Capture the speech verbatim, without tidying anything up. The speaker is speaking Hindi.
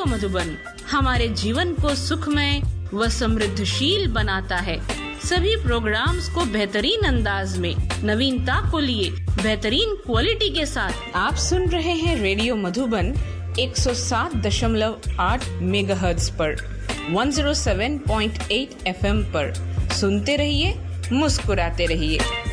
मधुबन हमारे जीवन को सुखमय व समृद्धशील बनाता है। सभी प्रोग्राम्स को बेहतरीन अंदाज में नवीनता को लिए बेहतरीन क्वालिटी के साथ आप सुन रहे हैं रेडियो मधुबन एक सौ सात दशमलव आठ मेगाहर्ट्ज पर, एक सौ सात पॉइंट आठ एफएम पर। सुनते रहिए, मुस्कुराते रहिए।